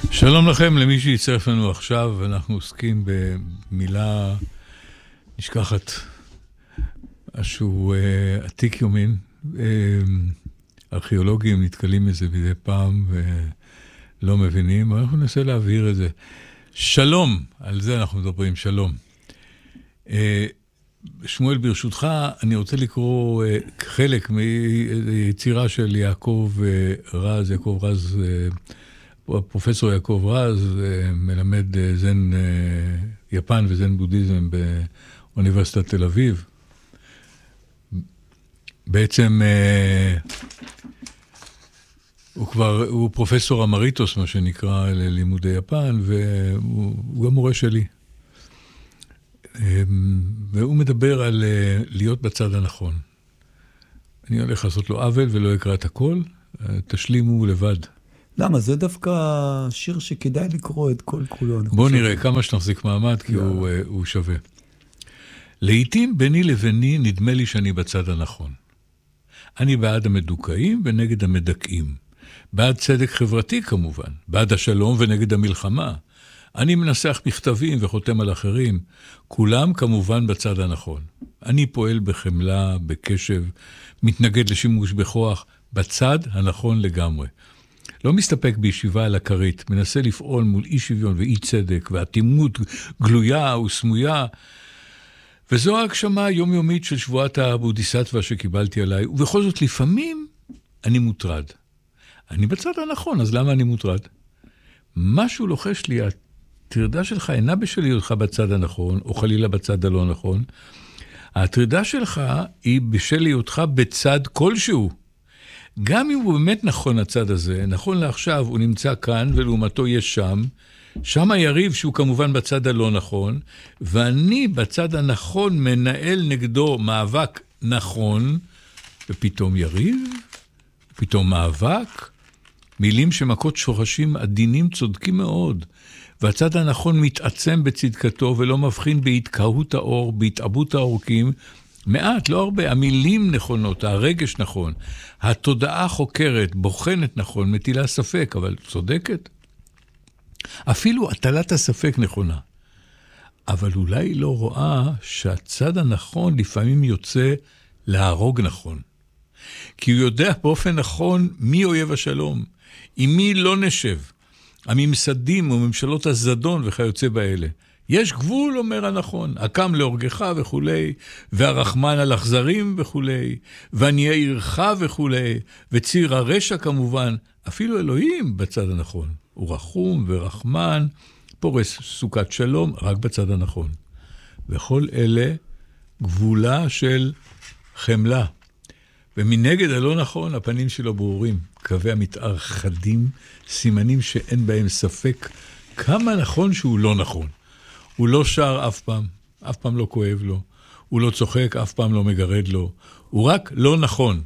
שלום לכם, למי שיצטרף לנו עכשיו. אנחנו עוסקים במילה נשכחת, משהו עתיק יומין. ארכיאולוגים נתקלים בזה מדי פעם ולא מבינים, אנחנו ננסה להבהיר את זה. שלום, על זה אנחנו מדברים, שלום. שמואל, ברשותך, אני רוצה לקרוא חלק מיצירה של יעקב רז, פרופסור יעקב רז, מלמד זן יפן וזן בודהיזם באוניברסיטת תל אביב. בעצם הוא פרופסור אמריטוס, מה שנקרא, ללימודי יפן, והוא גם מורה שלי. והוא מדבר על להיות בצד הנכון. אני הולך לעשות לו עוול ולא אקרא את הכל, תשלימו לבד. למה? זה דווקא שיר שכדאי לקרוא את כל כולו. בוא נראה כמה שנחזיק מעמד, כי הוא שווה. לעתים ביני לביני נדמה לי שאני בצד הנכון. אני בעד המדוכאים ונגד המדכאים. בעד צדק חברתי כמובן. בעד השלום ונגד המלחמה. אני מנסח מכתבים וחותם על אחרים. כולם כמובן בצד הנכון. אני פועל בחמלה, בקשב, מתנגד לשימוש בכוח, בצד הנכון לגמרי. לא מסתפק בישיבה על הכרית, מנסה לפעול מול אי שוויון ואי צדק, והתימות גלויה וסמויה, וזו ההגשמה היומיומית של שבועת הבודיסטווה שקיבלתי עליי, ובכל זאת לפעמים אני מוטרד. אני בצד הנכון, אז למה אני מוטרד? משהו לוחש לי, הטרדה שלך אינה בשל היותך בצד הנכון, או חלילה בצד הלא נכון. הטרדה שלך היא בשל היותך בצד כלשהו. גם אם הוא באמת נכון הצד הזה, נכון לעכשיו הוא נמצא כאן ולעומתו יש שם, שם היריב שהוא כמובן בצד הלא נכון, ואני בצד הנכון מנהל נגדו מאבק נכון, ופתאום יריב, פתאום מאבק, מילים שמכות שורשים עדינים צודקים מאוד, והצד הנכון מתעצם בצדקתו ולא מבחין בהתקהות האור, בהתאבות העורקים, מעט, לא הרבה, המילים נכונות, הרגש נכון, התודעה חוקרת, בוחנת נכון, מטילה ספק, אבל צודקת. אפילו הטלת הספק נכונה. אבל אולי לא רואה שהצד הנכון לפעמים יוצא להרוג נכון. כי הוא יודע באופן נכון מי אויב השלום, עם מי לא נשב, הממסדים וממשלות הזדון וכיוצא באלה. יש גבול, אומר הנכון, הקם להורגך וכו', והרחמן על אכזרים וכו', ועניי עירך וכו', וציר הרשע כמובן, אפילו אלוהים בצד הנכון. הוא רחום ורחמן, פורס סוכת שלום, רק בצד הנכון. וכל אלה גבולה של חמלה. ומנגד הלא נכון, הפנים שלו ברורים, קווי המתאר חדים, סימנים שאין בהם ספק, כמה נכון שהוא לא נכון. הוא לא שר אף פעם לא כואב לו. הוא לא צוחק, אף פעם לא מגרד לו. הוא רק לא נכון.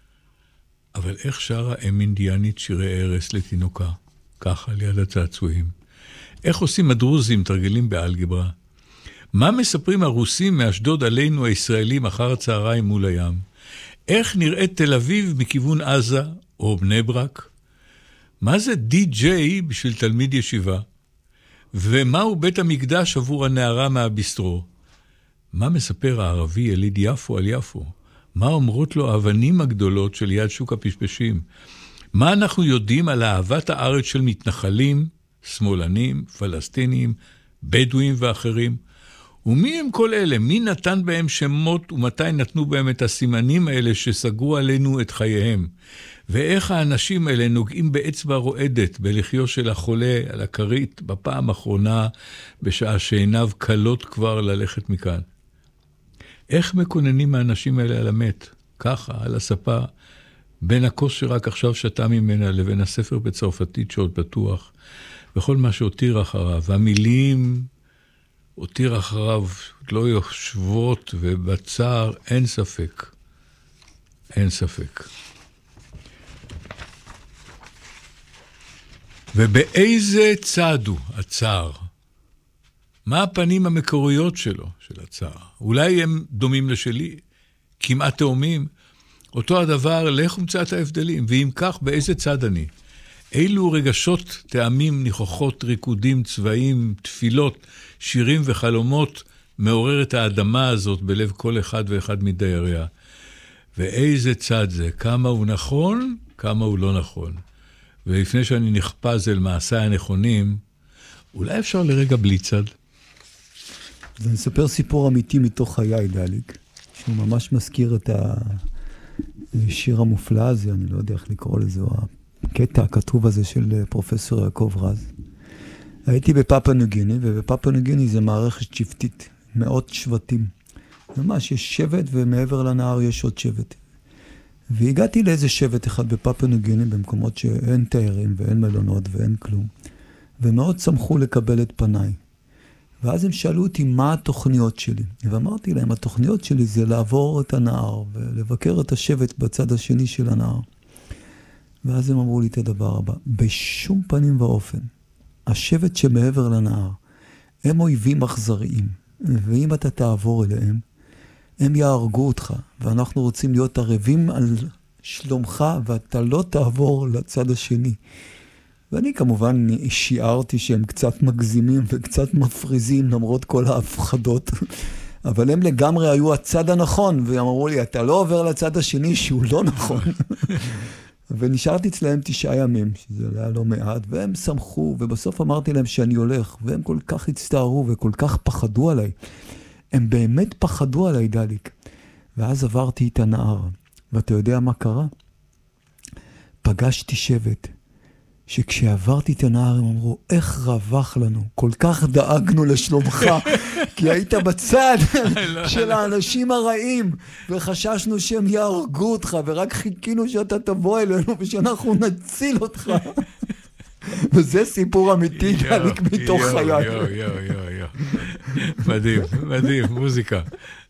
אבל איך שרה אם אינדיאנית שירי ערס לתינוקה? ככה ליד הצעצועים. איך עושים הדרוזים תרגלים באלגברה? מה מספרים הרוסים מאשדוד עלינו הישראלים אחר הצהריים מול הים? איך נראית תל אביב מכיוון עזה או בני ברק? מה זה די-ג'יי בשביל תלמיד ישיבה? ומהו בית המקדש עבור הנערה מהביסטרו? מה מספר הערבי יליד יפו על יפו? מה אומרות לו האבנים הגדולות של יד שוק הפשפשים? מה אנחנו יודעים על אהבת הארץ של מתנחלים, שמאלנים, פלסטינים, בדואים ואחרים? ומי הם כל אלה? מי נתן בהם שמות ומתי נתנו בהם את הסימנים האלה שסגרו עלינו את חייהם? ואיך האנשים האלה נוגעים באצבע רועדת בלחיו של החולה על הכרית בפעם האחרונה, בשעה שעיניו קלות כבר ללכת מכאן? איך מקוננים האנשים האלה על המת? ככה, על הספה, בין הכוס שרק עכשיו שתה ממנה לבין הספר בצרפתית שעוד פתוח, וכל מה שהותיר אחריו, והמילים הותיר אחריו לא יושבות, ובצער אין ספק. אין ספק. ובאיזה צד הוא הצער? מה הפנים המקוריות שלו, של הצער? אולי הם דומים לשלי, כמעט תאומים. אותו הדבר, לך ומצא את ההבדלים, ואם כך, באיזה צד אני? אילו רגשות, טעמים, ניחוחות, ריקודים, צבעים, תפילות, שירים וחלומות מעוררת האדמה הזאת בלב כל אחד ואחד מדייריה. ואיזה צד זה, כמה הוא נכון, כמה הוא לא נכון. ולפני שאני נחפז אל מעשיי הנכונים, אולי אפשר לרגע בלי צד. אז אני אספר סיפור אמיתי מתוך חיי, דליק, שהוא ממש מזכיר את השיר המופלא הזה, אני לא יודע איך לקרוא לזה, או הקטע הכתוב הזה של פרופסור יעקב רז. הייתי בפאפה ניו גיני, ובפאפה ניו גיני זה מערכת שבטית, מאות שבטים. ממש יש שבט, ומעבר לנהר יש עוד שבט. והגעתי לאיזה שבט אחד בפאפה ניו גיני, במקומות שאין תיירים ואין מלונות ואין כלום. ומאוד שמחו לקבל את פניי. ואז הם שאלו אותי מה התוכניות שלי. ואמרתי להם, התוכניות שלי זה לעבור את הנהר ולבקר את השבט בצד השני של הנהר. ואז הם אמרו לי את הדבר הבא, בשום פנים ואופן, השבט שמעבר לנהר, הם אויבים אכזריים, ואם אתה תעבור אליהם, הם יהרגו אותך, ואנחנו רוצים להיות ערבים על שלומך, ואתה לא תעבור לצד השני. ואני כמובן שיערתי שהם קצת מגזימים וקצת מפריזים למרות כל ההפחדות, אבל הם לגמרי היו הצד הנכון, והם אמרו לי, אתה לא עובר לצד השני שהוא לא נכון. ונשארתי אצלהם 9 ימים, שזה היה לא מעט, והם שמחו, ובסוף אמרתי להם שאני הולך, והם כל כך הצטערו וכל כך פחדו עליי. הם באמת פחדו עליי, דליק. ואז עברתי את הנהר, ואתה יודע מה קרה? פגשתי שבט, שכשעברתי את הנהר הם אמרו, איך רווח לנו, כל כך דאגנו לשלומך, כי היית בצד של האנשים הרעים, וחששנו שהם יהרגו אותך, ורק חיכינו שאתה תבוא אלינו, ושאנחנו נציל אותך. וזה סיפור אמיתי, דליק מתוך חיי. מדהים, מדהים, מוזיקה.